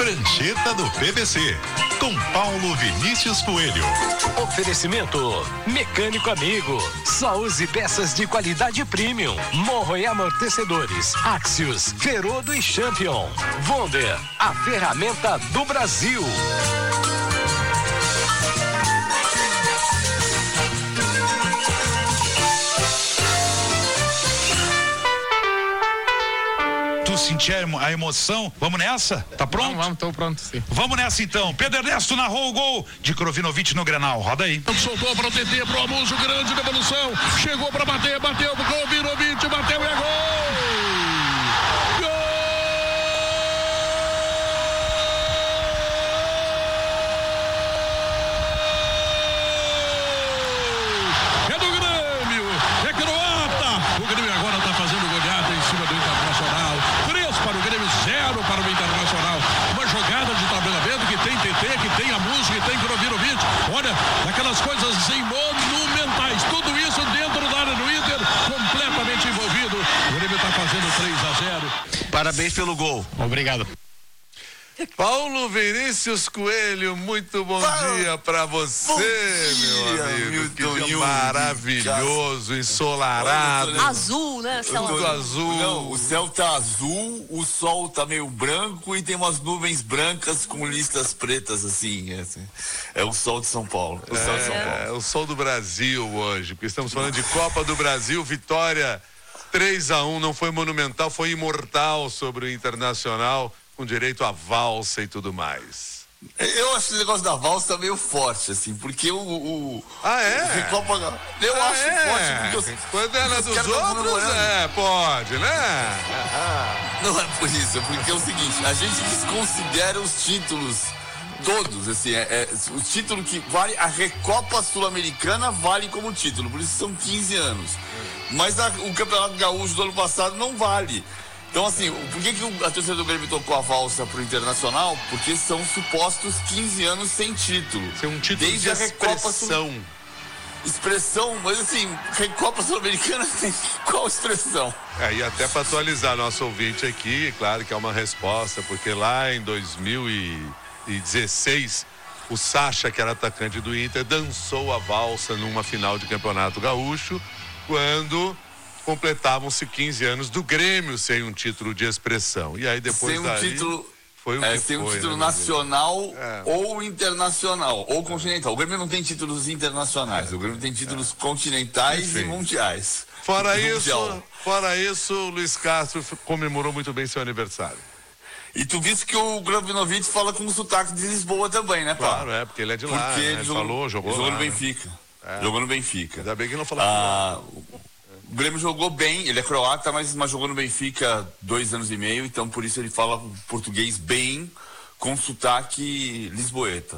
Prancheta do PVC, com Paulo Vinícius Coelho. Oferecimento Mecânico Amigo. Só use peças de qualidade premium. Morro e amortecedores. Axios, Ferodo e Champion. Wonder, a ferramenta do Brasil. Sentir a emoção. Vamos nessa? Tá pronto? Vamos, tô pronto, sim. Vamos nessa então. Pedro Ernesto narrou o gol de Krovinovic no Grenal. Roda aí. Soltou para o TT, pro Amuso, grande devolução. Chegou para bater, bateu pro Krovinovic, bateu e é gol! Aquelas coisas assim monumentais, tudo isso dentro da área do Inter, completamente envolvido. O Grêmio está fazendo 3-0. Parabéns pelo gol. Obrigado. Paulo Vinícius Coelho, muito bom dia pra você, meu amigo. Que dia maravilhoso, ensolarado. Azul, né? Tudo azul. Não, o céu tá azul, o sol tá meio branco e tem umas nuvens brancas com listas pretas, assim. É o sol de São Paulo. É o sol do Brasil hoje, porque estamos falando de Copa do Brasil, vitória 3-1, não foi monumental, foi imortal sobre o Internacional, com direito à valsa e tudo mais. Eu acho esse negócio da valsa meio forte, assim, porque Ah, é? Recopa, eu acho forte, porque quando é na dos outros, pode, né? Não é por isso, é porque é o seguinte, a gente desconsidera os títulos todos, assim, o título que vale, a Recopa Sul-Americana vale como título, por isso são 15 anos. Mas o Campeonato Gaúcho do ano passado não vale. Então, assim, por que a torcida do Grêmio tocou a valsa pro Internacional? Porque são supostos 15 anos sem título. Sem um título desde de a Recopa expressão. Mas assim, Recopa Sul-Americana tem qual expressão? E até para atualizar nosso ouvinte aqui, claro que é uma resposta, porque lá em 2016, o Sacha, que era atacante do Inter, dançou a valsa numa final de Campeonato Gaúcho, quando completavam-se 15 anos do Grêmio sem um título de expressão. E aí depois título, foi o que sem foi, um título nacional ou internacional, ou continental. O Grêmio não tem títulos internacionais, o Grêmio tem títulos continentais e mundiais. Fora isso, o Luiz Castro comemorou muito bem seu aniversário. E tu viste que o Krovinovic fala com o sotaque de Lisboa também, né, Paulo? Claro, porque ele é de lá, né? Ele jogou lá, no Benfica. Jogou no Benfica. Ainda bem que não falava. O Grêmio jogou bem, ele é croata, mas jogou no Benfica 2 anos e meio, então por isso ele fala português bem, com sotaque lisboeta.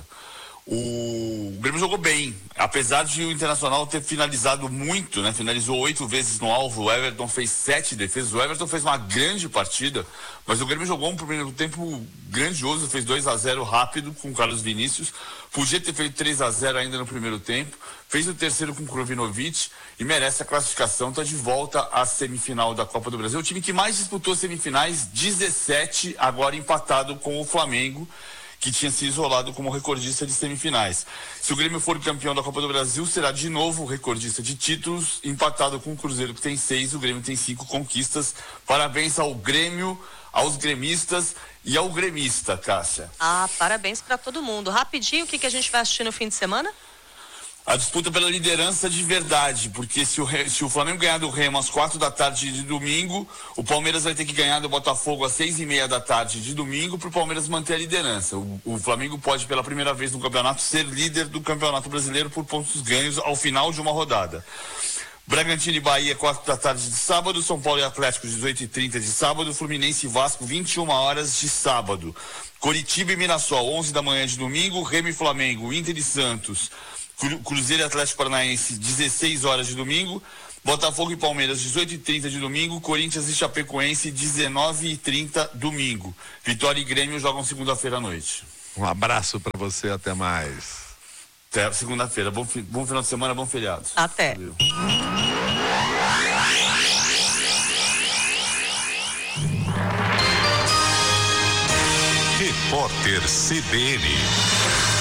O Grêmio jogou bem, apesar de o Internacional ter finalizado muito, né? Finalizou 8 vezes no alvo, o Everton fez 7 defesas, o Everton fez uma grande partida, mas o Grêmio jogou um primeiro tempo grandioso, fez 2-0 rápido com o Carlos Vinícius, podia ter feito 3-0 ainda no primeiro tempo, fez o terceiro com o Krovinovic e merece a classificação, está de volta à semifinal da Copa do Brasil. O time que mais disputou semifinais, 17, agora empatado com o Flamengo, que tinha se isolado como recordista de semifinais. Se o Grêmio for campeão da Copa do Brasil, será de novo recordista de títulos, empatado com o Cruzeiro, que tem 6, o Grêmio tem 5 conquistas. Parabéns ao Grêmio, aos gremistas e ao gremista, Cássia. Parabéns para todo mundo. Rapidinho, o que a gente vai assistir no fim de semana? A disputa pela liderança de verdade, porque se o Flamengo ganhar do Remo às 4 da tarde de domingo, o Palmeiras vai ter que ganhar do Botafogo às 6:30 da tarde de domingo para o Palmeiras manter a liderança. O Flamengo pode, pela primeira vez no campeonato, ser líder do Campeonato Brasileiro por pontos ganhos ao final de uma rodada. Bragantino e Bahia, 4 da tarde de sábado, São Paulo e Atlético, 18h30 de sábado, Fluminense e Vasco, 21 horas de sábado. Coritiba e Mirassol, 11 da manhã de domingo, Remo e Flamengo, Inter e Santos, Cruzeiro e Atlético Paranaense, 16 horas de domingo, Botafogo e Palmeiras, 18h30 de domingo, Corinthians e Chapecoense, 19h30 domingo. Vitória e Grêmio jogam segunda-feira à noite. Um abraço para você, até mais. Até segunda-feira, bom final de semana, bom feriado. Até. Valeu. Repórter CBN.